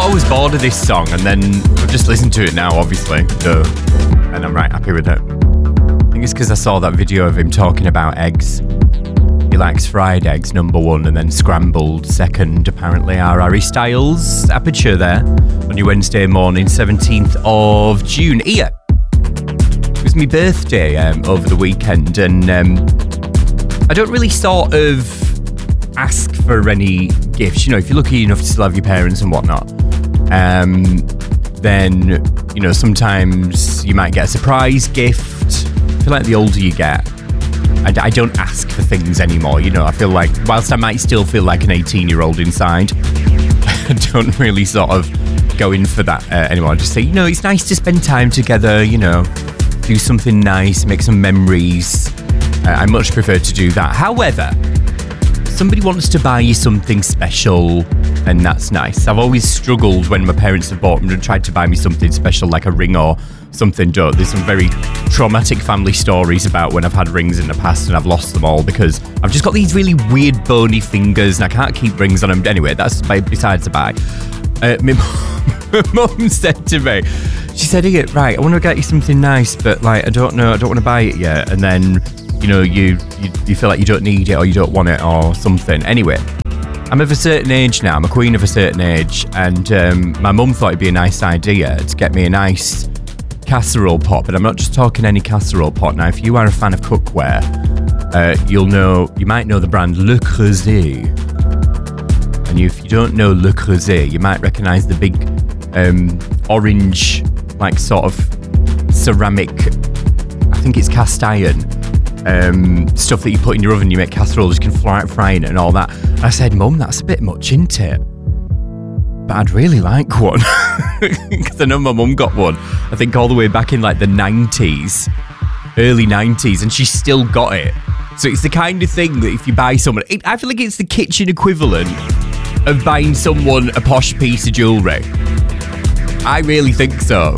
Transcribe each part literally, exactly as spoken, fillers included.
always bored of this song, and then I've just listened to it now, obviously, so, and I'm right happy with it. I think it's because I saw that video of him talking about eggs. He likes fried eggs, number one, and then scrambled second, apparently. Our Harry Styles, Aperture there, on your Wednesday morning, seventeenth of June. Here, it was my birthday um, over the weekend, and um, I don't really sort of ask for any gifts. You know, if you're lucky enough to still have your parents and whatnot, um, then, you know, sometimes you might get a surprise gift. I feel like the older you get, I, I don't ask for things anymore, you know. I feel like, whilst I might still feel like an eighteen-year-old inside, I don't really sort of go in for that uh, anymore. I just say, you know, it's nice to spend time together, you know, do something nice, make some memories. Uh, I much prefer to do that. However, somebody wants to buy you something special, and that's nice. I've always struggled when my parents have bought and tried to buy me something special, like a ring or something. There's some very traumatic family stories about when I've had rings in the past and I've lost them all because I've just got these really weird bony fingers and I can't keep rings on them. Anyway, that's by, besides the by. Uh, my mum said to me, she said, "Here, right, I want to get you something nice, but like, I don't know, I don't want to buy it yet." And then, you know, you, you you feel like you don't need it or you don't want it or something. Anyway, I'm of a certain age now. I'm a queen of a certain age, and um, my mum thought it'd be a nice idea to get me a nice casserole pot, but I'm not just talking any casserole pot. Now, if you are a fan of cookware, uh, you'll know, you might know the brand Le Creuset. And if you don't know Le Creuset, you might recognise the big um, orange, like sort of ceramic, I think it's cast iron, um, stuff that you put in your oven, you make casseroles, you can fry, fry in it and all that. And I said, "Mum, that's a bit much, isn't it? But I'd really like one." Because I know my mum got one, I think all the way back in like the nineties, early nineties, and she still got it. So it's the kind of thing that if you buy someone, it, I feel like it's the kitchen equivalent of buying someone a posh piece of jewellery. I really think so.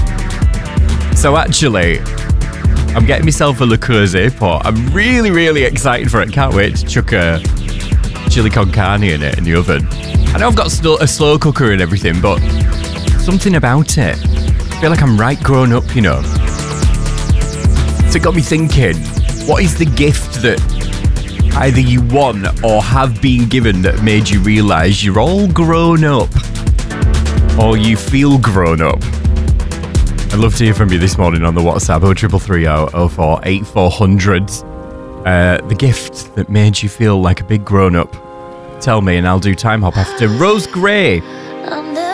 So actually, I'm getting myself a Le Creuset pot. I'm really, really excited for it. Can't wait to chuck a chili con carne in it in the oven. I know I've got a slow cooker and everything, but something about it, I feel like I'm right grown up, you know. So it got me thinking, what is the gift that either you won or have been given that made you realise you're all grown up? Or you feel grown up? I'd love to hear from you this morning on the WhatsApp, oh three three three oh oh four eight four hundred. Uh, the gift that made you feel like a big grown up. Tell me and I'll do Time Hop after Rose Gray.